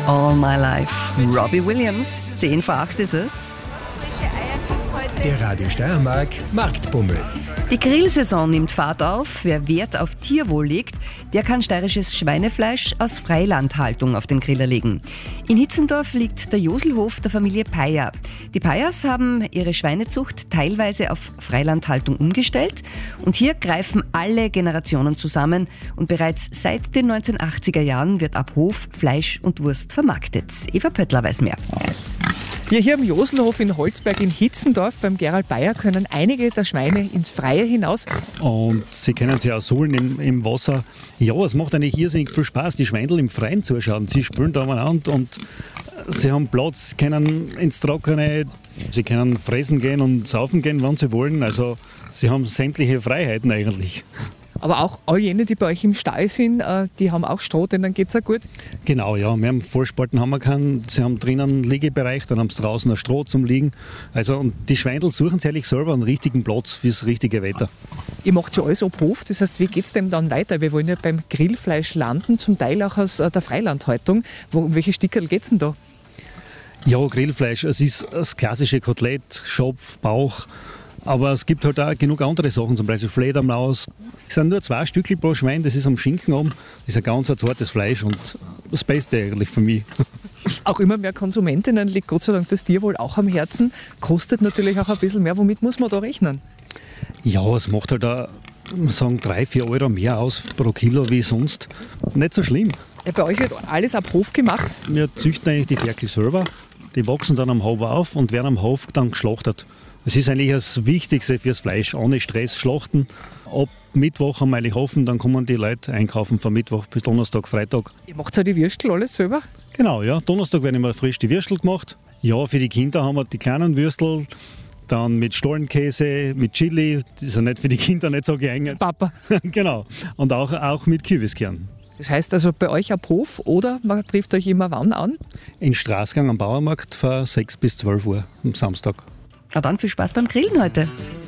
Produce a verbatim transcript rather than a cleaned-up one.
All My Life. Robbie Williams, zehn vor acht ist es. Der Radio Steiermark Marktbummel. Die Grillsaison nimmt Fahrt auf. Wer Wert auf Tierwohl legt, der kann steirisches Schweinefleisch aus Freilandhaltung auf den Griller legen. In Hitzendorf liegt der Joselhof der Familie Peyer. Die Peyers haben ihre Schweinezucht teilweise auf Freilandhaltung umgestellt und hier greifen alle Generationen zusammen und bereits seit den neunzehnhundertachtziger Jahren wird ab Hof Fleisch und Wurst vermarktet. Eva Pöttler weiß mehr. Ja, hier am Joselhof in Holzberg in Hitzendorf beim Gerald Peyer können einige der Schweine ins Freie hinaus. Und sie können sich auch sohlen im, im Wasser. Ja, es macht eigentlich irrsinnig viel Spaß, die Schweindel im Freien zuschauen. Sie spülen da umeinander und sie haben Platz, können ins Trockene, sie können fressen gehen und saufen gehen, wann sie wollen. Also sie haben sämtliche Freiheiten eigentlich. Aber auch all jene, die bei euch im Stall sind, die haben auch Stroh, denn dann geht es auch gut. Genau, ja. Wir haben Vorspalten haben wir keinen. Sie haben drinnen einen Liegebereich, dann haben sie draußen ein Stroh zum Liegen. Also, und die Schweindel suchen sich eigentlich selber einen richtigen Platz fürs richtige Wetter. Ihr macht ja alles ab Hof, das heißt, wie geht es denn dann weiter? Wir wollen ja beim Grillfleisch landen, zum Teil auch aus der Freilandhaltung. Wo, um welche Stickerl geht es denn da? Ja, Grillfleisch, es ist das klassische Kotelett, Schopf, Bauch. Aber es gibt halt auch genug andere Sachen, zum Beispiel Fledermaus. Es sind nur zwei Stückel pro Schwein, das ist am Schinken oben. Das ist ein ganz zartes Fleisch und das Beste eigentlich für mich. Auch immer mehr Konsumentinnen liegt Gott sei Dank das Tierwohl auch am Herzen. Kostet natürlich auch ein bisschen mehr. Womit muss man da rechnen? Ja, es macht halt auch, sagen, drei, vier Euro mehr aus pro Kilo wie sonst. Nicht so schlimm. Ja, bei euch wird alles ab Hof gemacht? Wir züchten eigentlich die Ferkel selber. Die wachsen dann am Hof auf und werden am Hof dann geschlachtet. Das ist eigentlich das Wichtigste fürs Fleisch. Ohne Stress schlachten. Ab Mittwoch haben wir eigentlich offen, dann kommen die Leute einkaufen von Mittwoch bis Donnerstag, Freitag. Ihr macht ja die Würstel alles selber? Genau, ja. Donnerstag werden immer frisch die Würstel gemacht. Ja, für die Kinder haben wir die kleinen Würstel. Dann mit Stollenkäse, mit Chili. Das ist ja nicht für die Kinder nicht so geeignet. Papa. Genau. Und auch, auch mit Kürbiskern. Das heißt also bei euch ab Hof oder man trifft euch immer wann an? In Straßgang am Bauernmarkt von sechs bis zwölf Uhr am Samstag. Na dann viel Spaß beim Grillen heute.